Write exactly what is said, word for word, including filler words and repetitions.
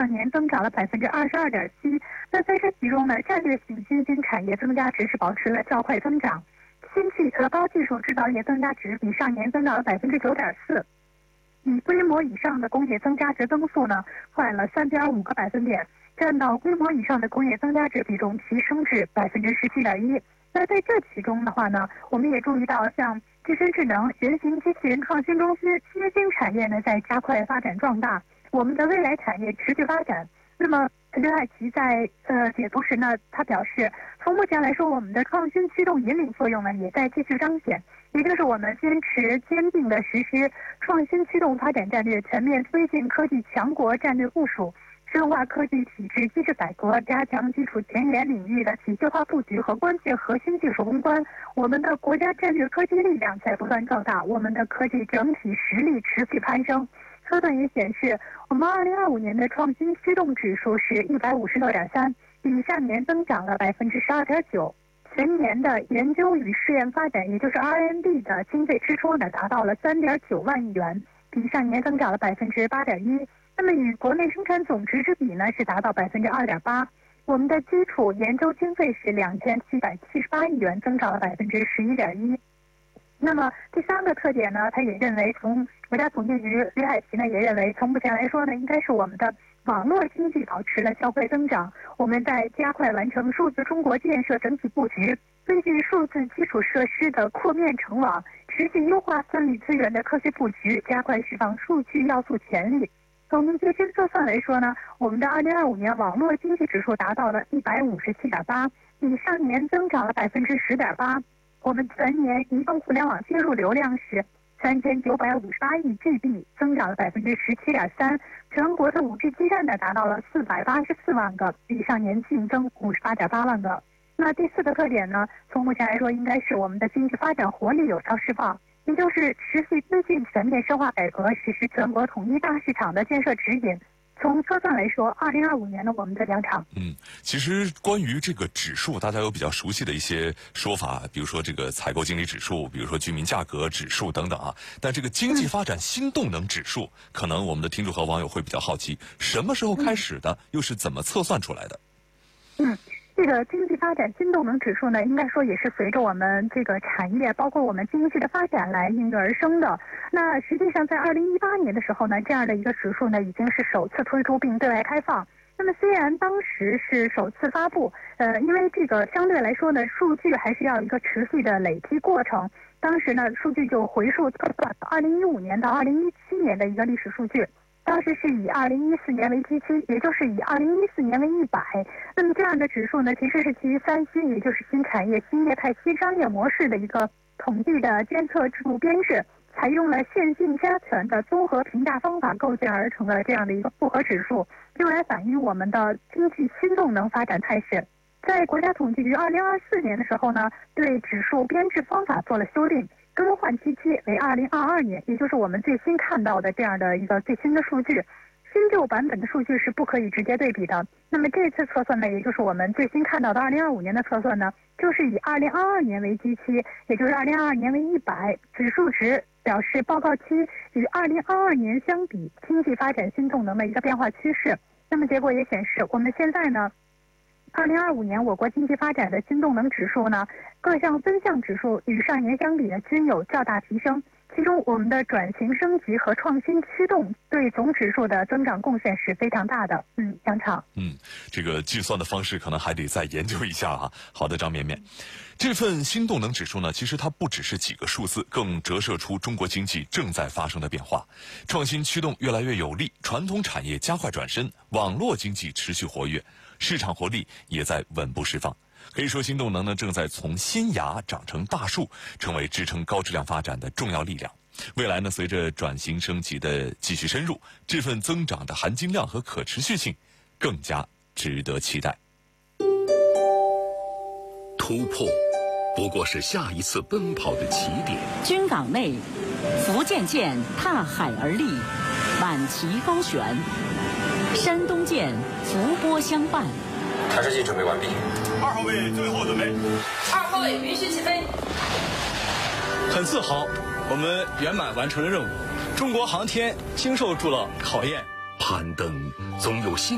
上年增长了百分之二十二点七。那在这其中呢，战略性新兴产业增加值是保持了较快增长，新汽车高技术制造业增加值比上年增长了百分之九点四。以规模以上的工业增加值增速呢，快了三点五个百分点，占到规模以上的工业增加值比重提升至百分之十七点一。那在这其中的话呢，我们也注意到，像自身智能、原型机器人创新中心新兴产业呢，在加快发展壮大，我们的未来产业持续发展。那么刘海奇在呃解读时呢，他表示，从目前来说，我们的创新驱动引领作用呢，也在继续彰显。也就是我们坚持坚定地实施创新驱动发展战略，全面推进科技强国战略部署，深化科技体制机制改革，加强基础前沿领域的体系化布局和关键核心技术攻关。我们的国家战略科技力量在不断壮大，我们的科技整体实力持续攀升。测算也显示，我们二零二五年的创新驱动指数是一百五十六点三，比上年增长了百分之十二点九。全年的研究与试验发展，也就是 R and D 的经费支出呢，达到了三点九万亿元，比上年增长了百分之八点一。那么与国内生产总值之比呢，是达到百分之二点八。我们的基础研究经费是两千七百七十八亿元，增长了百分之十一点一。那么第三个特点呢，他也认为，从国家统计局李海奇呢也认为，从目前来说呢，应该是我们的网络经济保持了较快增长，我们在加快完成数字中国建设整体布局，根据数字基础设施的扩面成网，持续优化算力资源的科学布局，加快释放数据要素潜力。从最新测算来说呢，我们的二零二五年网络经济指数达到了一百五十七点八，比上年增长了百分之十点八。我们全年移动互联网接入流量是三千九百五十八亿 G B， 增长了百分之十七点三。全国的 五 G 基站呢达到了四百八十四万个，比上年净增五十八点八万个。那第四个特点呢，从目前来说，应该是我们的经济发展活力有效释放，也就是持续推进全面深化改革，实施全国统一大市场的建设指引。从测算来说，二零二五年的我们的两场， 嗯，其实关于这个指数，大家有比较熟悉的一些说法，比如说这个采购经理指数，比如说居民价格指数等等啊。但这个经济发展新动能指数，嗯、可能我们的听众和网友会比较好奇，什么时候开始的，嗯、又是怎么测算出来的？ 嗯。这个经济发展新动能指数呢，应该说也是随着我们这个产业，包括我们经济的发展来应运而生的。那实际上在二零一八年的时候呢，这样的一个指数呢，已经是首次推出并对外开放。那么虽然当时是首次发布，呃，因为这个相对来说呢，数据还是要一个持续的累积过程。当时呢，数据就回溯测算二零一五年到二零一七年的一个历史数据。当时是以二零一四年为基期，也就是以二零一四年为一百。那么这样的指数呢，其实是基于三新，也就是新产业、新业态、新商业模式的一个统计的监测制度编制，采用了线性加权的综合评价方法构建而成的这样的一个复合指数，用来反映我们的经济新动能发展态势。在国家统计局二零二四年的时候呢，对指数编制方法做了修订。更换期期为二零二二年，也就是我们最新看到的这样的一个最新的数据。新旧版本的数据是不可以直接对比的。那么这次测算呢，也就是我们最新看到的二零二五年的测算呢，就是以二零二二年为基期，也就是二零二二年为一百，指数值表示报告期与二零二二年相比经济发展新动能的一个变化趋势。那么结果也显示，我们现在呢，二零二五年我国经济发展的新动能指数呢，各项分项指数与上年相比呢，均有较大提升。其中，我们的转型升级和创新驱动对总指数的增长贡献是非常大的。嗯，杨畅。 嗯，这个计算的方式可能还得再研究一下啊。好的，张绵绵，这份新动能指数呢，其实它不只是几个数字，更折射出中国经济正在发生的变化，创新驱动越来越有力，传统产业加快转身，网络经济持续活跃，市场活力也在稳步释放。可以说，新动能呢正在从新芽长成大树，成为支撑高质量发展的重要力量。未来呢，随着转型升级的继续深入，这份增长的含金量和可持续性更加值得期待。 突破不过是下一次奔跑的起点。 军港内，福建舰踏海而立，满旗高悬；山东舰伏波相伴。 查试剂准备完毕。 二号位最后准备。 二号位允许起飞。 很自豪，我们圆满完成了任务。中国航天经受住了考验。 攀登总有新